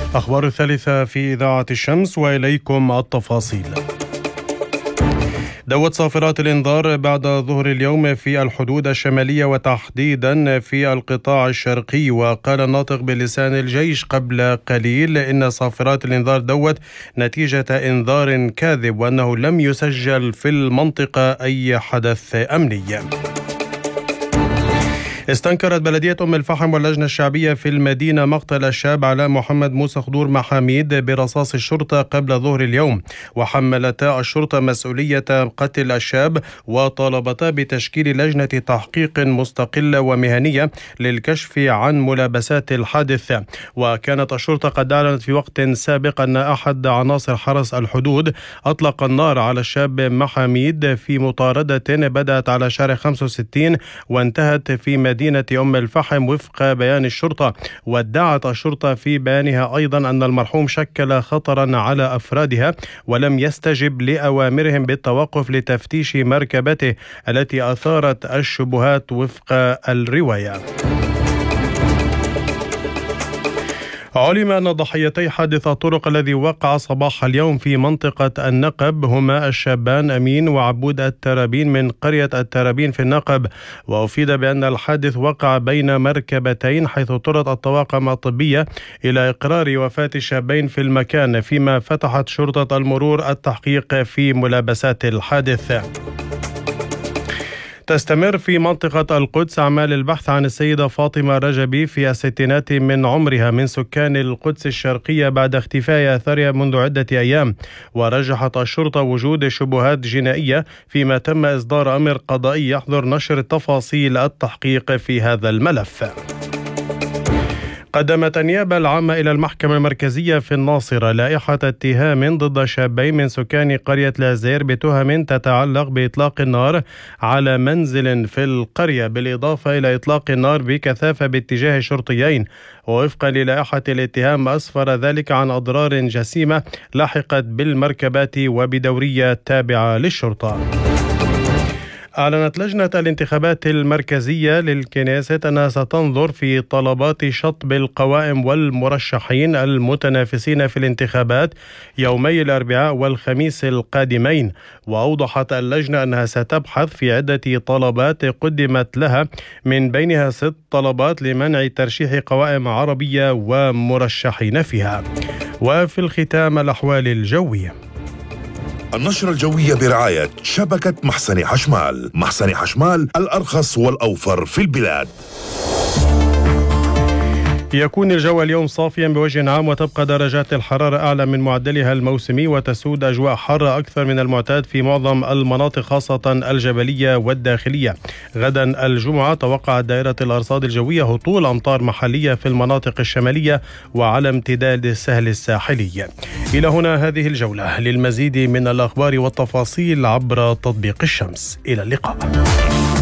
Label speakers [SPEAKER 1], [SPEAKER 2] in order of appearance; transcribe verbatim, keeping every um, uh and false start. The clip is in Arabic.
[SPEAKER 1] أخبار الثالثة في إذاعة الشمس وإليكم التفاصيل. دوت صافرات الإنذار بعد ظهر اليوم في الحدود الشمالية وتحديدا في القطاع الشرقي، وقال الناطق بلسان الجيش قبل قليل إن صافرات الإنذار دوت نتيجة إنذار كاذب وأنه لم يسجل في المنطقة أي حدث أمني. استنكرت بلدية أم الفحم واللجنة الشعبية في المدينة مقتل الشاب علاء محمد موسى خضور محاميد برصاص الشرطة قبل ظهر اليوم، وحملتا الشرطة مسؤولية قتل الشاب وطالبتا بتشكيل لجنة تحقيق مستقلة ومهنية للكشف عن ملابسات الحادث. وكانت الشرطة قد أعلنت في وقت سابق أن أحد عناصر حرس الحدود أطلق النار على الشاب محاميد في مطاردة بدأت على شارع خمسة وستين وانتهت في مدينة مدينة أم الفحم وفق بيان الشرطة. وادعت الشرطة في بيانها أيضا أن المرحوم شكل خطرا على أفرادها ولم يستجب لأوامرهم بالتوقف لتفتيش مركبته التي أثارت الشبهات وفق الرواية. علم أن ضحيتي حادث الطرق الذي وقع صباح اليوم في منطقة النقب هما الشابان أمين وعبود الترابين من قرية الترابين في النقب. وأفيد بأن الحادث وقع بين مركبتين حيث اضطرت الطواقم الطبية إلى إقرار وفاة الشابين في المكان، فيما فتحت شرطة المرور التحقيق في ملابسات الحادث. تستمر في منطقة القدس أعمال البحث عن السيدة فاطمة رجبي في الستينات من عمرها من سكان القدس الشرقية بعد اختفاء أثرها منذ عدة أيام. ورجحت الشرطة وجود شبهات جنائية، فيما تم إصدار أمر قضائي يحظر نشر تفاصيل التحقيق في هذا الملف. قدمت النيابة العامة إلى المحكمة المركزية في الناصرة لائحة اتهام ضد شابين من سكان قرية العزير بتهم تتعلق بإطلاق النار على منزل في القرية، بالإضافة إلى إطلاق النار بكثافة باتجاه شرطيين. ووفقا للائحة الاتهام أسفر ذلك عن أضرار جسيمة لحقت بالمركبات وبدورية تابعة للشرطة. أعلنت لجنة الانتخابات المركزية للكنيست أنها ستنظر في طلبات شطب القوائم والمرشحين المتنافسين في الانتخابات يومي الأربعاء والخميس القادمين. وأوضحت اللجنة أنها ستبحث في عدة طلبات قدمت لها، من بينها ست طلبات لمنع ترشيح قوائم عربية ومرشحين فيها. وفي الختام الأحوال الجوية.
[SPEAKER 2] النشرة الجوية برعاية شبكة محسن حشمال. محسن حشمال الأرخص والأوفر في البلاد.
[SPEAKER 1] يكون الجو اليوم صافيا بوجه عام، وتبقى درجات الحرارة أعلى من معدلها الموسمي، وتسود أجواء حارة أكثر من المعتاد في معظم المناطق خاصة الجبلية والداخلية. غدا الجمعة توقعت دائرة الأرصاد الجوية هطول أمطار محلية في المناطق الشمالية وعلى امتداد السهل الساحلي. إلى هنا هذه الجولة. للمزيد من الأخبار والتفاصيل عبر تطبيق الشمس. إلى اللقاء.